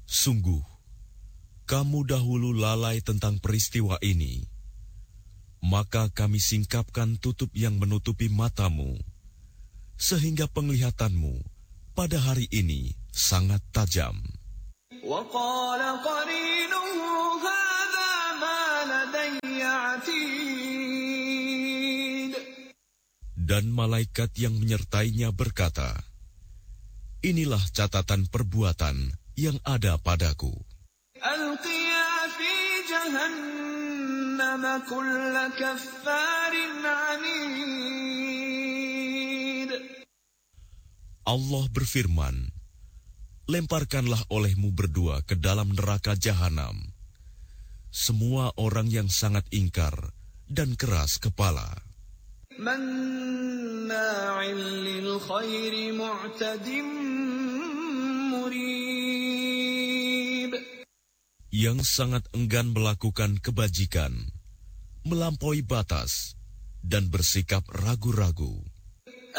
Sungguh, kamu dahulu lalai tentang peristiwa ini, maka kami singkapkan tutup yang menutupi matamu, sehingga penglihatanmu pada hari ini sangat tajam. وَقَالَ قَرِينُهُ هَذَا مَا لَدَيَّ عَتِيدٌ. Dan malaikat yang menyertainya berkata, inilah catatan perbuatan yang ada padaku. أَلْقِيَا فِي جَهَنَّمَ كُلَّ كَفَّارٍ عَنِيدٍ. Allah berfirman, lemparkanlah olehmu berdua ke dalam neraka jahanam semua orang yang sangat ingkar dan keras kepala, مَنَّاعٍ لِلْخَيْرِ مُعْتَدٍ مُرِيبٍ. yang sangat enggan melakukan kebajikan, melampaui batas, dan bersikap ragu-ragu.